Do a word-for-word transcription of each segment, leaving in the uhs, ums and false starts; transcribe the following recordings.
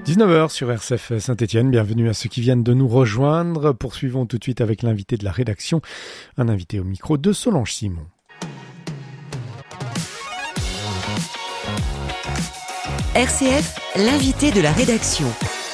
dix-neuf heures sur R C F Saint-Étienne, bienvenue à ceux qui viennent de nous rejoindre. Poursuivons tout de suite avec l'invité de la rédaction, un invité au micro de Solange Simon. R C F, l'invité de la rédaction.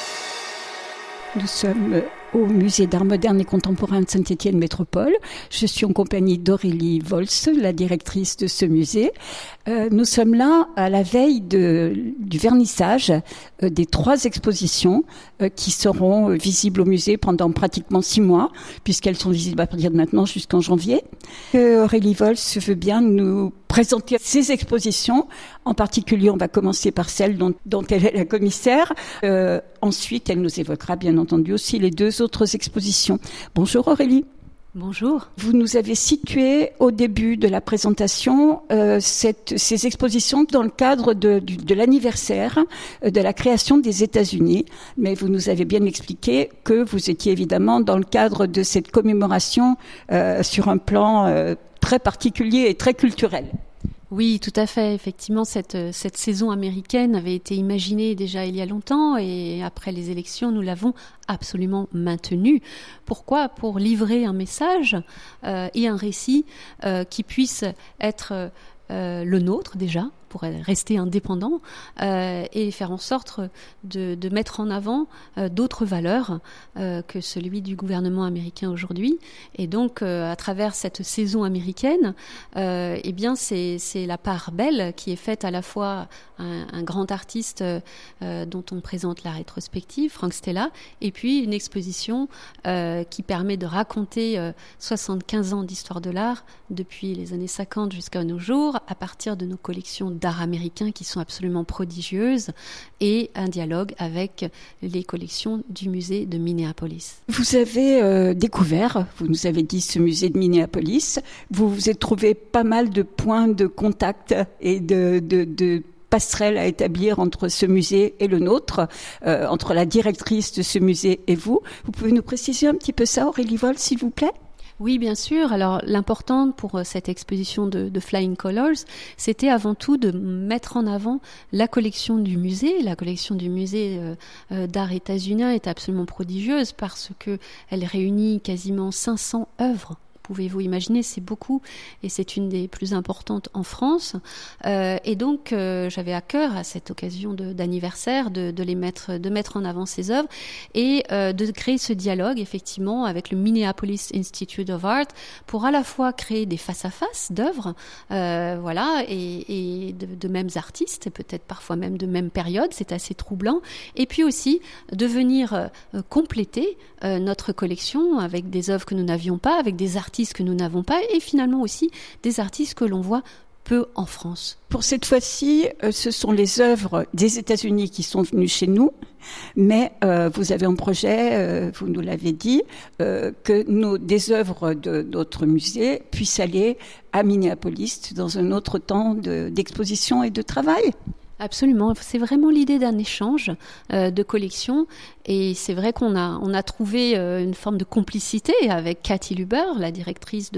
Nous sommes au Musée d'Art Moderne et Contemporain de Saint-Étienne Métropole. Je suis en compagnie d'Aurélie Vols, la directrice de ce musée. Euh, nous sommes là à la veille de, du vernissage euh, des trois expositions euh, qui seront euh, visibles au musée pendant pratiquement six mois, puisqu'elles sont visibles à partir de maintenant jusqu'en janvier. Euh, Aurélie Vols veut bien nous présenter ces expositions. En particulier, on va commencer par celle dont, dont elle est la commissaire. Euh, ensuite, elle nous évoquera bien entendu aussi les deux autres expositions. Bonjour Aurélie. Bonjour. Vous nous avez situé au début de la présentation euh, cette, ces expositions dans le cadre de, de, de l'anniversaire de la création des États-Unis. Mais vous nous avez bien expliqué que vous étiez évidemment dans le cadre de cette commémoration euh, sur un plan euh, très particulier et très culturel. Oui, tout à fait. Effectivement, cette, cette saison américaine avait été imaginée déjà il y a longtemps et après les élections, nous l'avons absolument maintenue. Pourquoi ? Pour livrer un message euh, et un récit euh, qui puisse être euh, le nôtre déjà, pour rester indépendant euh, et faire en sorte de, de mettre en avant euh, d'autres valeurs euh, que celui du gouvernement américain aujourd'hui. Et donc, euh, à travers cette saison américaine, euh, eh bien, c'est, c'est la part belle qui est faite à la fois un, un grand artiste euh, dont on présente la rétrospective, Frank Stella, et puis une exposition euh, qui permet de raconter euh, soixante-quinze ans d'histoire de l'art depuis les années cinquante jusqu'à nos jours, à partir de nos collections d'art américains qui sont absolument prodigieuses et un dialogue avec les collections du musée de Minneapolis. Vous avez euh, découvert, vous nous avez dit ce musée de Minneapolis, vous vous êtes trouvé pas mal de points de contact et de, de, de passerelles à établir entre ce musée et le nôtre, euh, entre la directrice de ce musée et vous. Vous pouvez nous préciser un petit peu ça, Aurélie Vols, s'il vous plaît ? Oui, bien sûr. Alors, l'important pour cette exposition de, de Flying Colors, c'était avant tout de mettre en avant la collection du musée. La collection du musée euh, d'art états-unien est absolument prodigieuse parce que elle réunit quasiment cinq cents œuvres. Pouvez-vous imaginer, c'est beaucoup et c'est une des plus importantes en France. Euh, et donc, euh, j'avais à cœur, à cette occasion de, d'anniversaire, de, de les mettre, de mettre en avant ces œuvres et euh, de créer ce dialogue, effectivement, avec le Minneapolis Institute of Art pour à la fois créer des face-à-face d'œuvres, euh, voilà, et, et de, de mêmes artistes, et peut-être parfois même de même période, c'est assez troublant. Et puis aussi de venir euh, compléter euh, notre collection avec des œuvres que nous n'avions pas, avec des artistes que nous n'avons pas et finalement aussi des artistes que l'on voit peu en France. Pour cette fois-ci, euh, ce sont les œuvres des États-Unis qui sont venues chez nous, mais euh, vous avez un projet, euh, vous nous l'avez dit, euh, que nos, des œuvres de d'autres musées puissent aller à Minneapolis dans un autre temps de, d'exposition et de travail. Absolument, c'est vraiment l'idée d'un échange euh, de collections et c'est vrai qu'on a, on a trouvé euh, une forme de complicité avec Cathy Luber, la directrice de